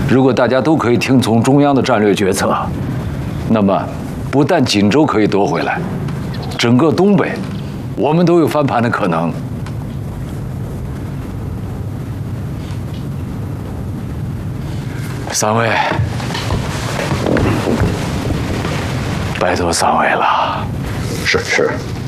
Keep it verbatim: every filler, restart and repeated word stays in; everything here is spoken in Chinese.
如果大家都可以听从中央的战略决策，那么不但锦州可以夺回来，整个东北，我们都有翻盘的可能。三位，拜托三位了。 是是。